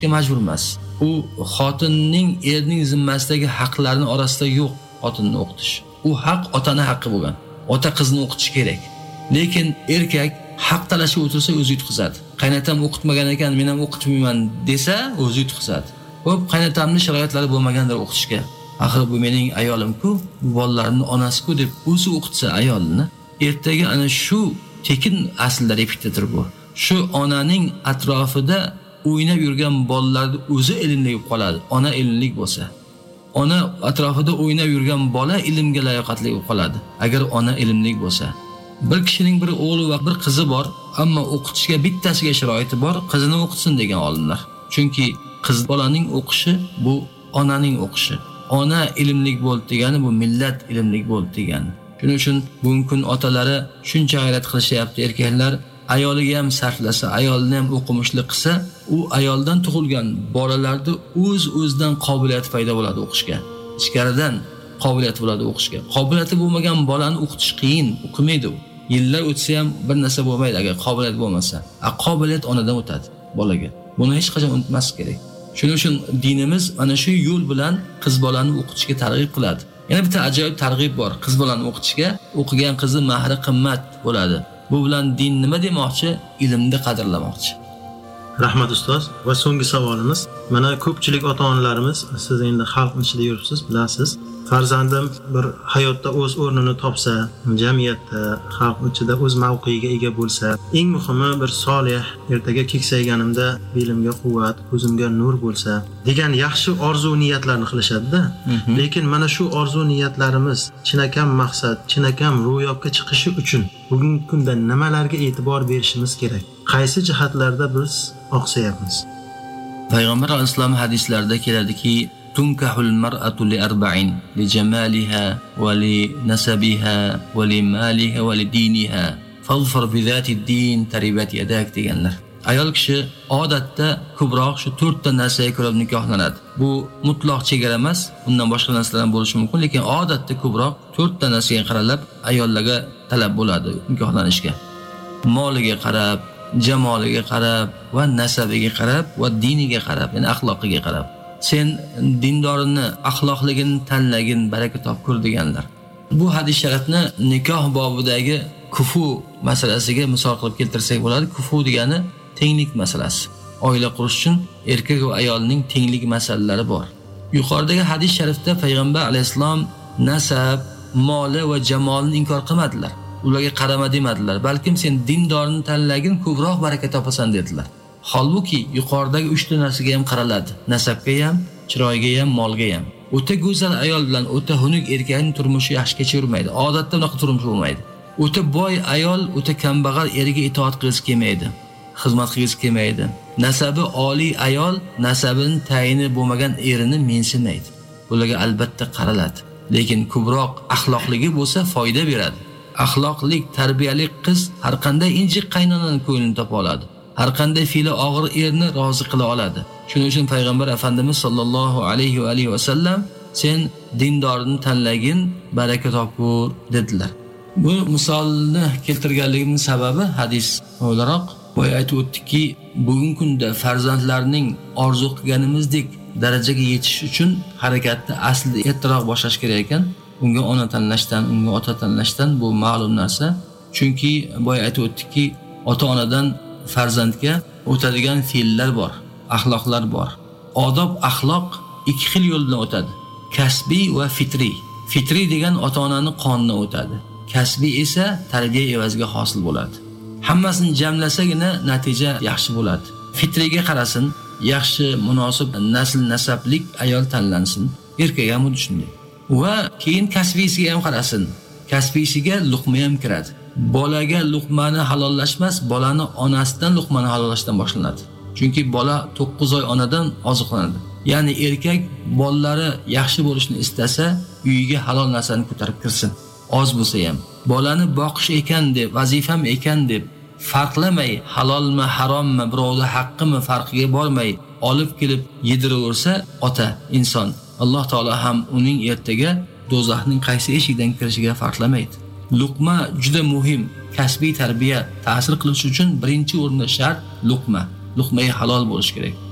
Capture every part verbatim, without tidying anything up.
majbur emas. U xotinning erning zimmasidagi haqlarning orasida yo'q xotinni o'qitish. U haq otaning haqqi bo'lgan. Ota qizni o'qitish kerak. Lekin erkak haq talashib o'tirsa o'zi yutqizadi. Qaynatam o'qitmagan ekan, men ham o'qitmayman desa, o'zi yutqizadi. Xo'p, qaynatamning sharoitlari bo'lmagandir o'qitishga. Axir bu mening ayolim-ku, bu bolalarimning onasi-ku deb o'zi o'qitsa ayolni, ertaga ana shu tekin aslida repetitor bu. Shu onaning atrofida o'ynab yurgan bolalarni o'zi ilmli bo'lib qoladi. Ona ilmli bo'lsa, ona atrofida o'ynab yurgan bola ilmga layoqatli bo'lib qoladi. Agar ona ilmli bo'lsa, bir kishining bir o'g'li va bir qizi bor, ammo o'qitishga bittasiga sharoiti bor, qizini o'qitsin degan olimlar. Chunki qiz bolaning o'qishi bu onaning o'qishi. Ona ilmli bo'ldi degani bu millat ilmli bo'ldi degani. Shuning uchun bugungi kun otalari shuncha g'ayrat qilishyapti, erkaklar ayoliga ham sarflasa, ayolni ham o'qimishli qilsa, u ayoldan tug'ilgan bolalarda o'z-o'zidan qobiliyat paydo bo'ladi o'qishga. Ichkaridan qobiliyat bo'ladi o'qishga. Qobiliyati bo'lmagan bolani o'qitish qiyin, o'qimaydi u. Yillar o'tsa ham bir narsa bo'lmaydi agar qobiliyat bo'lmasa. A qobiliyat onadan o'tadi bolaga. Buni hech qachon unutmaslik kerak. Shuning uchun dinimiz ana shu yo'l bilan qiz bolani o'qitishga targ'ib qiladi. Yana bitta ajoyib targ'ib bor. Qiz bolani o'qitishga, o'qigan qizi mahri qimmat bo'ladi. Bu bilan din nima demoqchi? Ilmni qadrlamoqchi. Rahmat ustoz. Va so'nggi savolimiz, mana ko'pchilik ota-onalarimiz, siz endi xalq ichida yuribsiz, bilasiz, farzandim bir hayotda o'z o'rnini topsa, jamiyatda, xalq ichida o'z mavqeiga ega bo'lsa, eng muhimi bir solih, ertaga keksayganimda belimga quvvat, ko'zimga nur bo'lsa degan yaxshi orzu niyatlarni qilishadi-da. Lekin mana shu orzu niyatlarimiz chinakam maqsad, chinakam ro'yobga chiqishi uchun bugungi kunda nimalarga e'tibor berishimiz kerak? Qaysi jihatlarda biz oqsayapmiz? Payg'ambar alayhisalom hadislarida keladiki, tunkahul mar'atu li arba'in li jamaliha va li nasabiha va li maliha va li diniha fazfar bi zati din taribat yadak deganlar. Ayol kishi odatda ko'proq shu to'rtta narsaga ko'ra nikohlanadi. Bu mutlaq chegara emas, undan boshqa narsalar ham bo'lishi mumkin, lekin odatda ko'proq to'rtta narsaga qaralib ayollarga talab bo'ladi nikohlanishga. Moliga qarab, jamoliga qarab va nasabiga qarab va diniga qarab, ya'ni axloqiga qarab. Sen dindorini, axloqligini tanlagin, baraka topkur deganlar. Bu hadis sharafni nikoh bobidagi kufu masalasiga misol qilib keltirsak bo'ladi. Kufu degani tenglik masalasi. Oila qurish uchun erkak va ayolning tenglik masalalari bor. Yuqoridagi hadis sharifda payg'ambar alayhisalom nasab, moli va jamolni inkor qilmadilar. Ularga qarama demadilar, balkim sen dindorini tanlagin, ko'proq baraka topasan dedilar. Holbuki yuqoridagi uchta narsaga ham qaraladi. Nasabga ham, chiroyga ham, molga ham. O'ta go'zal ayol bilan o'ta xunuk erkakning turmushi yaxshi kechirmaydi. Odatda unaqa turmush bo'lmaydi. O'ta boy ayol o'ta kambag'al eriga itoat qilish kelmaydi. Xizmat qilish kelmaydi. Nasabi oliy ayol nasabining tayini bo'lmagan erini mensimaydi. Ularga albatta qaraladi. Lekin ko'proq axloqligi bo'lsa foyda beradi. Axloqli, tarbiyali qiz har qanday injiq qaynonaning ko'nglini topa oladi. Har qanday fe'li og'ir erni rozi qila oladi. Shuning uchun payg'ambar afandimiz sollallohu alayhi va alihi vasallam sen dindorini tanlagin, baraka topur dedilar. Bu misolni keltirganligimning sababi hadis o'laroq boya aytib o'tdikki, bugungi kunda farzandlarning orzu qilganimizdek darajaga yetish uchun harakatni aslida ertaroq boshlash kerak ekan. Unga ona tanlashdan, unga ota tanlashdan bu ma'lum narsa. Chunki boya aytib o'tdikki, ota-onadan farzandga o'tadigan fe'llar bor, axloqlar bor. Odob, axloq ikki xil yo'l bilan o'tadi. Kasbiy va fitri. Fitri degan ota-onaning qonidan o'tadi. Kasbiy esa tarbiya evaziga hosil bo'ladi. Hammasini jamlasagina natija yaxshi bo'ladi. Fitriga qarasin, yaxshi, munosib nasl nasablik ayol tanlansin. Erkak ham shunday. Va keyin kasbiysiga ham qarasin. Kasbiysiga luqma ham kiradi. Bolaga luqmani halollashmas, bolani onasidan luqmani halollashdan boshlanadi. Chunki bola to'qqiz oy onadan oziqlanadi. Ya'ni erkak bolalari yaxshi bo'lishni istasa, uyiga halol narsani ko'tarib kirsin. Oz bo'lsa ham. Bolani boqish ekan deb, vazifam ekan deb farqlamay, halolmi, harommi, birovda haqqimi farqiga bormay olib kelib yediraversa, ota, inson, Alloh taolo ham uning ertaga do'zaxning qaysi eshikdan kirishiga farqlamaydi. Luqma juda muhim. Kasbiy tarbiya ta'sir qilish uchun birinchi o'rinda shart luqma. Luqmai halol bo'lish kerak.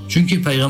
Chunki payg'ambar